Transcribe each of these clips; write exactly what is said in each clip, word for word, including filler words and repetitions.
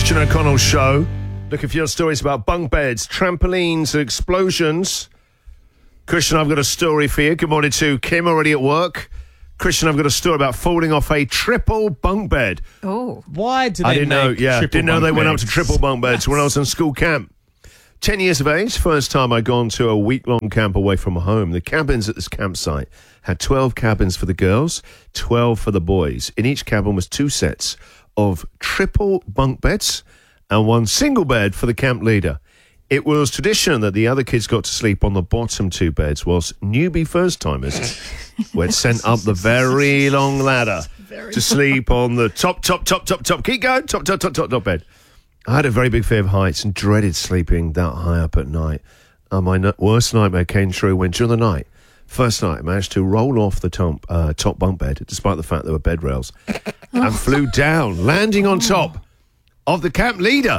Christian O'Connell Show. Looking for your stories about bunk beds, trampolines, and explosions. Christian, I've got a story for you. Good morning to Kim, already at work. Christian, I've got a story about falling off a triple bunk bed. Oh. Why do they I didn't know, make yeah, triple didn't know bunk they went up beds? to triple bunk beds when I was in school camp. Ten years of age, first time I'd gone to a week-long camp away from home. The cabins at this campsite had twelve cabins for the girls, twelve for the boys. In each cabin was two sets of triple bunk beds and one single bed for the camp leader. It was tradition that the other kids got to sleep on the bottom two beds, whilst newbie first-timers were sent up the very long ladder to sleep on the top, top, top, top, top. Keep going, top, top, top, top, top bed. I had a very big fear of heights and dreaded sleeping that high up at night. Uh, my n- worst nightmare came true when, during the night, first night, I managed to roll off the top, uh, top bunk bed, despite the fact there were bed rails, and flew down, landing on top of the camp leader.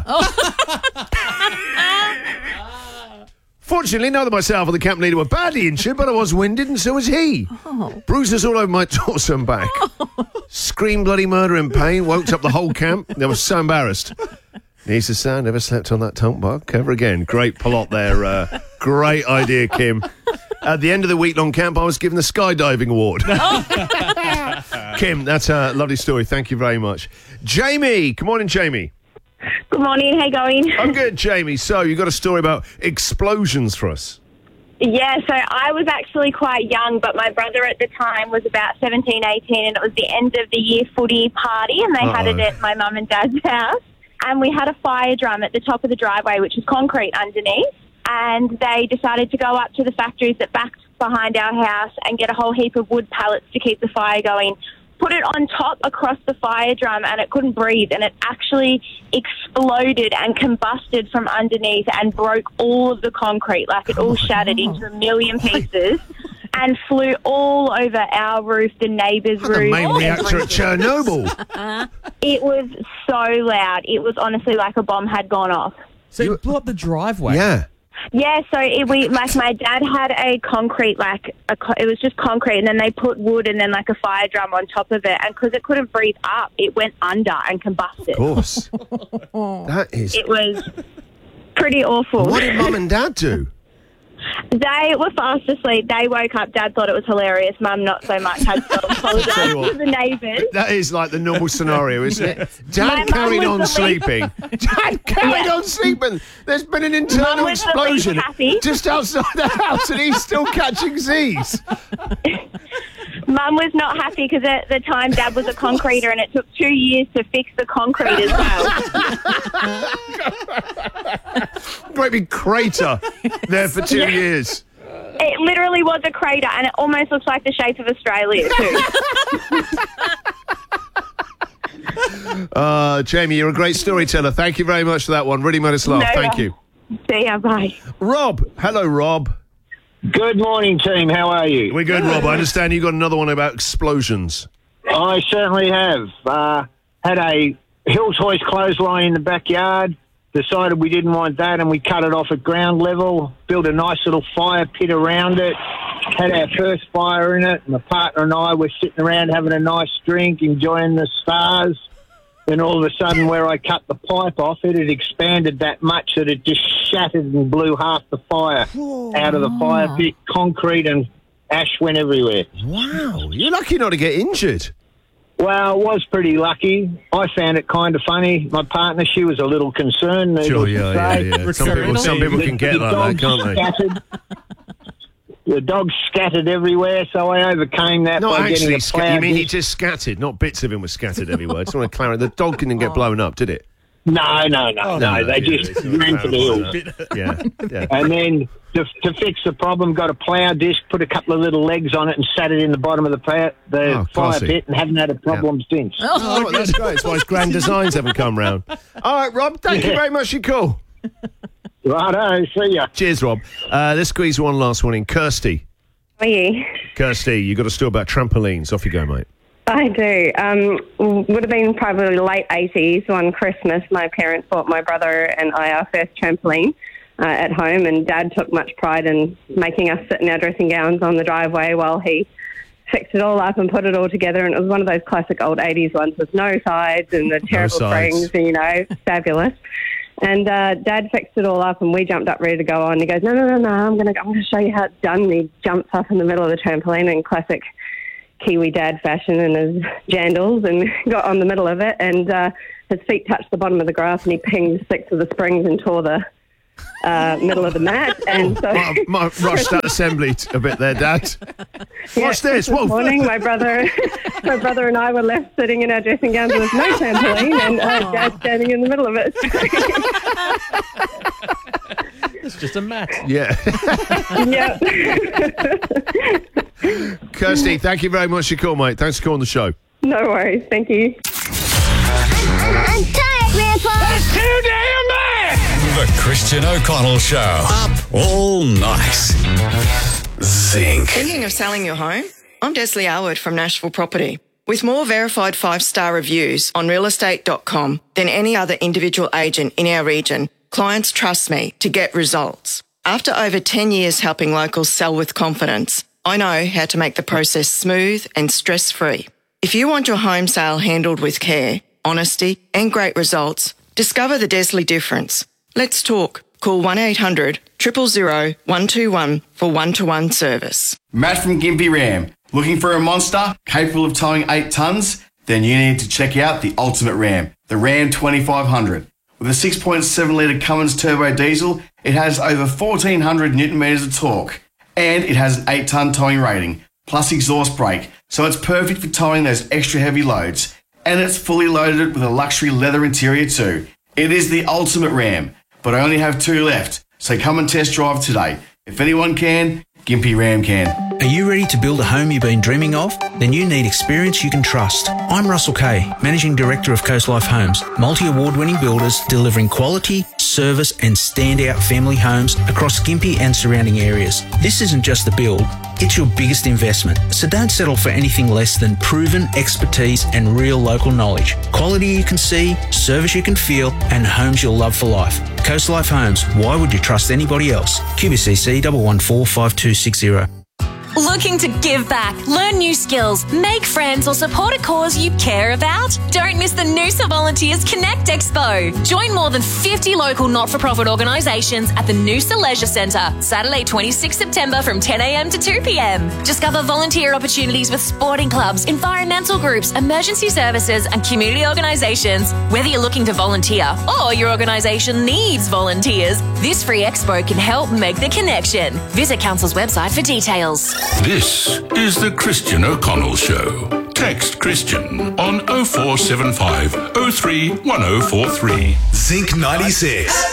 Fortunately, neither myself or the camp leader were badly injured, but I was winded and so was he. Oh. Bruises all over my torso and back. Screamed bloody murder in pain, woke up the whole camp. They were so embarrassed. Needs to say, I never slept on that top bunk ever again. Great plot there. Uh, great idea, Kim. At the end of the week-long camp, I was given the skydiving award. Kim, that's a lovely story. Thank you very much. Jamie. Good morning, Jamie. Good morning, how you going? I'm good, Jamie. So, you got a story about explosions for us. Yeah, so I was actually quite young, but my brother at the time was about seventeen, eighteen, and it was the end of the year footy party, and they Uh-oh. had it at my mum and dad's house. And we had a fire drum at the top of the driveway, which is concrete underneath. And they decided to go up to the factories that backed behind our house and get a whole heap of wood pallets to keep the fire going. Put it on top across the fire drum, and it couldn't breathe, and it actually exploded and combusted from underneath and broke all of the concrete. Like, it all shattered into a million pieces and flew all over our roof, the neighbour's The roof. main reactor at Chernobyl. It was so loud. It was honestly like a bomb had gone off. So you blew up the driveway? Yeah. Yeah, so it, we like my dad had a concrete, like a, co- it was just concrete, and then they put wood and then like a fire drum on top of it, and because it couldn't breathe up, it went under and combusted. Of course. That is... It was pretty awful. What did Mum and Dad do? They were fast asleep. They woke up. Dad thought it was hilarious. Mum not so much. Had to apologise Tell you what. to the neighbours. That is like the normal scenario, isn't it? My Dad mum carried was on the sleeping. Dad carried Yeah. on sleeping. There's been an internal Mum was the least explosion happy. just outside the house and he's still catching Z's. Mum was not happy because at the time Dad was a concreter, and it took two years to fix the concrete as well. Great big crater there for two years. It literally was a crater, and it almost looks like the shape of Australia too. Uh, Jamie, you're a great storyteller. Thank you very much for that one. Really made us laugh. No, Thank you. See ya, bye. Rob. Hello, Rob. Good morning, team. How are you? We're good, Rob. I understand you got another one about explosions. I certainly have. Uh, had a Hills Hoist clothesline in the backyard. Decided we didn't want that, and we cut it off at ground level. Built a nice little fire pit around it. Had our first fire in it. My partner and I were sitting around having a nice drink, enjoying the stars. Then all of a sudden, where I cut the pipe off, it had expanded that much that it just shattered and blew half the fire out of the fire pit. Concrete and ash went everywhere. Wow. You're lucky not to get injured. Well, I was pretty lucky. I found it kind of funny. My partner, she was a little concerned. Sure, needless to yeah, yeah, say. yeah. Some people, some people can get like that, can't they? Scattered. The dogs scattered everywhere, so I overcame that Not by getting actually a scattered. plough You mean he disc. just scattered, not bits of him were scattered everywhere. I just want to clarify. The dog didn't get blown up, did it? No, no, no, no. They yeah, just it's not ran for the hills. clarifying that. Yeah, yeah. And then to, to fix the problem, got a plough disc, put a couple of little legs on it, and sat it in the bottom of the, pa- the Oh, fire classy. pit, and haven't had a problem since. Oh, well, that's great. That's why his grand designs haven't come round. All right, Rob, thank you Yeah. very much for your call. Righto, see ya. Cheers, Rob. Uh, let's squeeze one last one in. Kirsty. How are you? Kirsty, you got a story about trampolines. Off you go, mate. I do. Um, would have been probably late eighties on Christmas. My parents bought my brother and I our first trampoline uh, at home, and Dad took much pride in making us sit in our dressing gowns on the driveway while he fixed it all up and put it all together, and it was one of those classic old eighties ones with no sides and the terrible No sides. springs, and, you know, fabulous. And uh, Dad fixed it all up, and we jumped up ready to go on. He goes, no, no, no, no, I'm going to I'm gonna show you how it's done. And he jumps up in the middle of the trampoline in classic Kiwi dad fashion in his jandals and got on the middle of it, and uh, his feet touched the bottom of the grass, and he pinged six of the springs and tore the uh, middle of the mat. And so Might, might rush that assembly t- a bit there, Dad. Yeah, Watch this. This Whoa. morning, my brother, my brother and I were left sitting in our dressing gowns with no trampoline, and uh, Dad standing in the middle of it. It's just a mat. Yeah. Yeah. Kirsty, thank you very much for your call, mate. Thanks for calling the show. No worries. Thank you. I'm tired, Grandpa. That's too damn bad! The Christian O'Connell Show. Up all night. Zinc. Thinking of selling your home? I'm Desley Alwood from Nashville Property. With more verified five-star reviews on real estate dot com than any other individual agent in our region, clients trust me to get results. After over ten years helping locals sell with confidence, I know how to make the process smooth and stress-free. If you want your home sale handled with care, honesty and great results, discover the Desley difference. Let's talk. Call one eight hundred, zero zero zero, one two one for one-to-one service. Matt from Gympie Ram. Looking for a monster capable of towing eight tonnes? Then you need to check out the ultimate Ram, the Ram twenty-five hundred. With a six point seven litre Cummins turbo diesel, it has over fourteen hundred newton metres of torque. And it has an eight tonne towing rating, plus exhaust brake, so it's perfect for towing those extra heavy loads. And it's fully loaded with a luxury leather interior too. It is the ultimate Ram, but I only have two left, so come and test drive today. If anyone can, Gympie Ram can. Are you ready to build a home you've been dreaming of? Then you need experience you can trust. I'm Russell Kay, Managing Director of Coast Life Homes, multi-award winning builders delivering quality, service and standout family homes across Gympie and surrounding areas. This isn't just a build, it's your biggest investment. So don't settle for anything less than proven expertise and real local knowledge. Quality you can see, service you can feel and homes you'll love for life. Coast Life Homes, why would you trust anybody else? Q B C C one one four five two six zero. Looking to give back, learn new skills, make friends, or support a cause you care about? Don't miss the Noosa Volunteers Connect Expo. Join more than fifty local not-for-profit organisations at the Noosa Leisure Centre, Saturday twenty-sixth September from ten a m to two p m. Discover volunteer opportunities with sporting clubs, environmental groups, emergency services and community organisations. Whether you're looking to volunteer or your organisation needs volunteers, this free expo can help make the connection. Visit Council's website for details. This is the Christian O'Connell Show. Text Christian on oh four seven five oh three one oh four three. Zinc ninety-six.